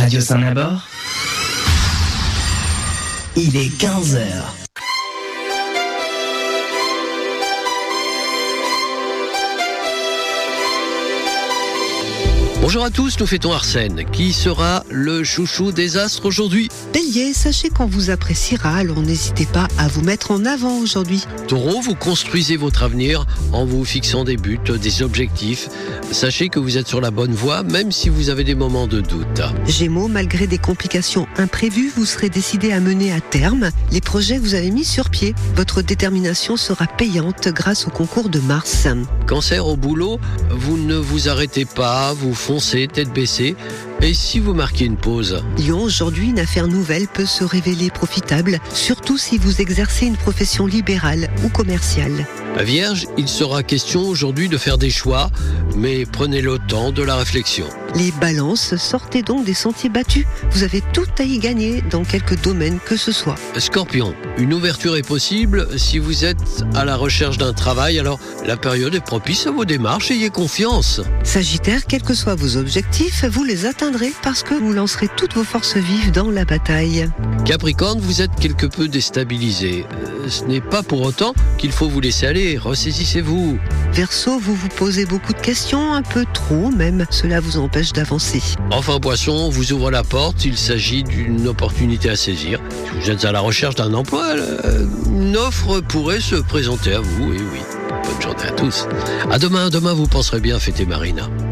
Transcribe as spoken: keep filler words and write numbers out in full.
Radio Saint-Nabord, il est quinze heures. Bonjour à tous, nous fêtons Arsène. Qui sera le chouchou des astres aujourd'hui? Bélier, sachez qu'on vous appréciera, alors n'hésitez pas à vous mettre en avant aujourd'hui. Taureau, vous construisez votre avenir en vous fixant des buts, des objectifs. Sachez que vous êtes sur la bonne voie, même si vous avez des moments de doute. Gémeaux, malgré des complications imprévues, vous serez décidé à mener à terme les projets que vous avez mis sur pied. Votre détermination sera payante grâce au concours de Mars. Cancer, au boulot, vous ne vous arrêtez pas, vous foncez tête baissée. Et si vous marquez une pause? Lion, aujourd'hui, une affaire nouvelle peut se révéler profitable, surtout si vous exercez une profession libérale ou commerciale. Vierge, il sera question aujourd'hui de faire des choix, mais prenez le temps de la réflexion. Les balances, sortez donc des sentiers battus. Vous avez tout à y gagner dans quelque domaine que ce soit. Scorpion, une ouverture est possible si vous êtes à la recherche d'un travail, alors la période est propice à vos démarches, ayez confiance. Sagittaire, quels que soient vos objectifs, vous les atteindrez parce que vous lancerez toutes vos forces vives dans la bataille. Capricorne, vous êtes quelque peu déstabilisé. Euh, ce n'est pas pour autant qu'il faut vous laisser aller, ressaisissez-vous. Verseau, vous vous posez beaucoup de questions, un peu trop même, cela vous empêche d'avancer. Enfin, Poisson, vous ouvre la porte, il s'agit d'une opportunité à saisir. Si vous êtes à la recherche d'un emploi, euh, une offre pourrait se présenter à vous, et oui. Bonne journée à tous. À demain, demain vous penserez bien fêter Marina.